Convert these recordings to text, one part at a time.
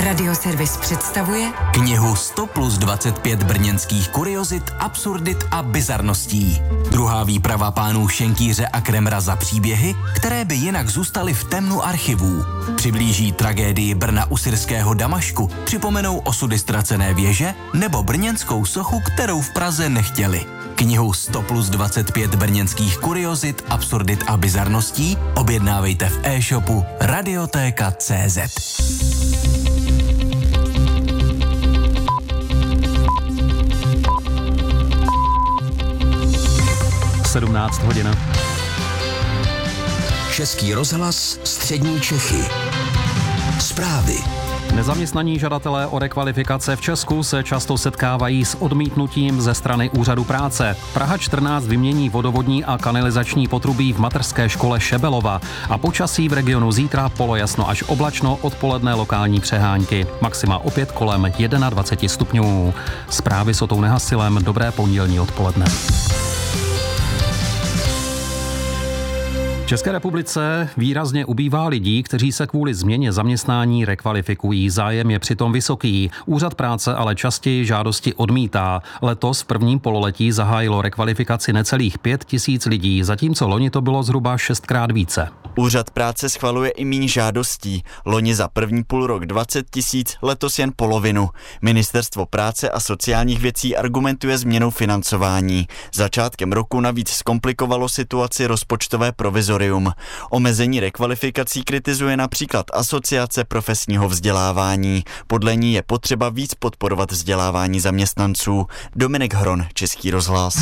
Radioservis představuje knihu 100+25 brněnských kuriozit, absurdit a bizarností. Druhá výprava pánů Šenkýře a Kremra za příběhy, které by jinak zůstaly v temnu archivů. Přiblíží tragédii Brna u syrského Damašku, připomenou osudy ztracené věže nebo brněnskou sochu, kterou v Praze nechtěli. Knihu 100+25 brněnských kuriozit, absurdit a bizarností objednávejte v e-shopu Radiotéka.cz. 17 hodin. Český rozhlas, střední Čechy. Zprávy. Nezaměstnaní žadatelé o rekvalifikace v Česku se často setkávají s odmítnutím ze strany úřadu práce. Praha 14 vymění vodovodní a kanalizační potrubí v mateřské škole Šebelova a počasí v regionu zítra polojasno až oblačno, odpoledne lokální přehánky. Maxima opět kolem 21 stupňů. Zprávy s Otou Nehasilem, dobré pondělní odpoledne. V České republice výrazně ubývá lidí, kteří se kvůli změně zaměstnání rekvalifikují. Zájem je přitom vysoký. Úřad práce ale častěji žádosti odmítá. Letos v prvním pololetí zahájilo rekvalifikaci necelých 5 000 lidí, zatímco loni to bylo zhruba 6krát více. Úřad práce schvaluje i míň žádostí. Loni za první půlrok 20 000, letos jen polovinu. Ministerstvo práce a sociálních věcí argumentuje změnou financování. Začátkem roku navíc zkomplikovalo situaci rozpočtové provizorium. Omezení rekvalifikací kritizuje například Asociace profesního vzdělávání. Podle ní je potřeba víc podporovat vzdělávání zaměstnanců. Dominik Hron, Český rozhlas.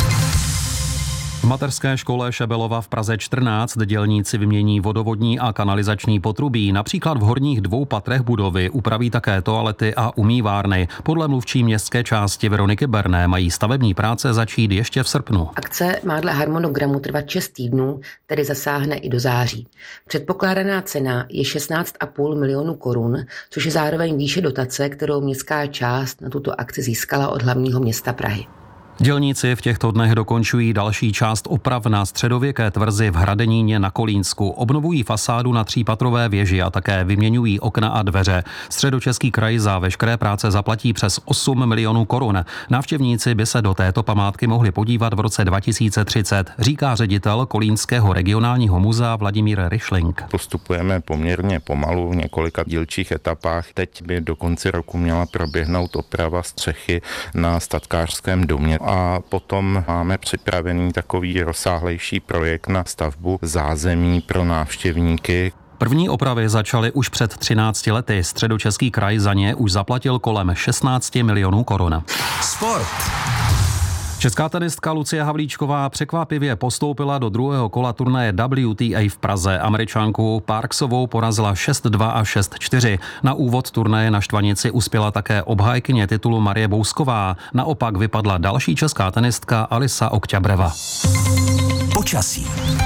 V mateřské škole Šebelova v Praze 14 dělníci vymění vodovodní a kanalizační potrubí. Například v horních 2 patrech budovy upraví také toalety a umývárny. Podle mluvčí městské části Veroniky Berné mají stavební práce začít ještě v srpnu. Akce má dle harmonogramu trvat 6 týdnů, tedy zasáhne i do září. Předpokládaná cena je 16,5 milionu korun, což je zároveň výše dotace, kterou městská část na tuto akci získala od hlavního města Prahy. Dělníci v těchto dnech dokončují další část oprav na středověké tvrzi v Hradeníně na Kolínsku. Obnovují fasádu na 3patrové věži a také vyměňují okna a dveře. Středočeský kraj za veškeré práce zaplatí přes 8 milionů korun. Návštěvníci by se do této památky mohli podívat v roce 2030, říká ředitel Kolínského regionálního muzea Vladimír Ryšlink. Postupujeme poměrně pomalu v několika dílčích etapách. Teď by do konce roku měla proběhnout oprava střechy na statkářském domě. A potom máme připravený takový rozsáhlejší projekt na stavbu zázemí pro návštěvníky. První opravy začaly už před 13 lety. Středočeský kraj za ně už zaplatil kolem 16 milionů korun. Sport. Česká tenistka Lucie Havlíčková překvapivě postoupila do druhého kola turnaje WTA v Praze. Američanku Parksovou porazila 6-2 a 6-4. Na úvod turnaje na štvanici uspěla také obhájkyně titulu Marie Bousková. Naopak vypadla další česká tenistka Alisa Okťabreva. Počasí.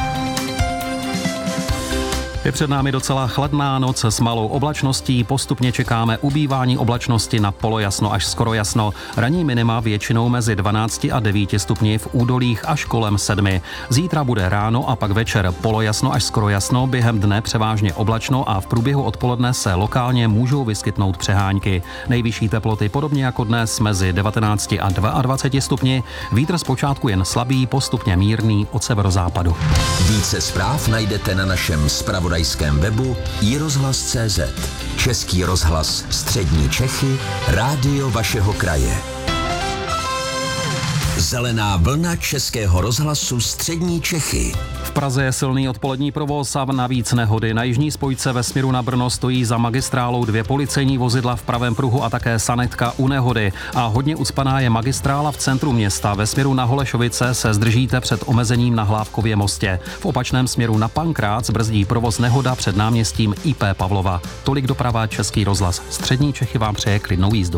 Je před námi docela chladná noc s malou oblačností, postupně čekáme ubývání oblačnosti na polojasno až skoro jasno. Ranní minima většinou mezi 12 a 9 stupni, v údolích až kolem 7. Zítra bude ráno a pak večer polojasno až skoro jasno, během dne převážně oblačno a v průběhu odpoledne se lokálně můžou vyskytnout přehánky. Nejvyšší teploty podobně jako dnes mezi 19 a 22 stupni, vítr zpočátku jen slabý, postupně mírný od severozápadu. Více zpráv najdete na našem zpravodajském webu iRozhlas.cz. Český rozhlas, střední Čechy, rádio vašeho kraje. Zelená vlna Českého rozhlasu střední Čechy. V Praze je silný odpolední provoz a navíc nehody. Na jižní spojce ve směru na Brno stojí za magistrálou 2 policejní vozidla v pravém pruhu a také sanetka u nehody. A hodně ucpaná je magistrála v centru města. Ve směru na Holešovice se zdržíte před omezením na Hlávkově mostě. V opačném směru na Pankrác brzdí provoz nehoda před náměstím IP Pavlova. Tolik doprava Český rozhlas. Střední Čechy vám přeje klidnou jízdu.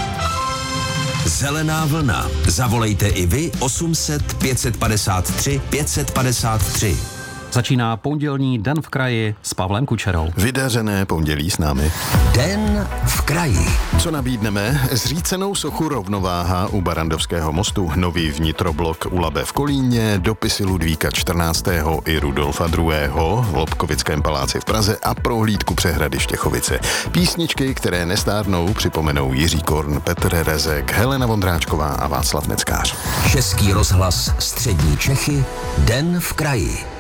Zelená vlna. Zavolejte i vy 800 553 553. Začíná pondělní Den v kraji s Pavlem Kučerou. Vydařené pondělí s námi. Den v kraji. Co nabídneme? Zřícenou sochu Rovnováha u Barrandovského mostu, nový vnitroblok u Labe v Kolíně, dopisy Ludvíka 14. i Rudolfa II. V Lobkovickém paláci v Praze a prohlídku přehrady Štěchovice. Písničky, které nestárnou, připomenou Jiří Korn, Petr Rezek, Helena Vondráčková a Václav Neckář. Český rozhlas Střední Čechy. Den v kraji.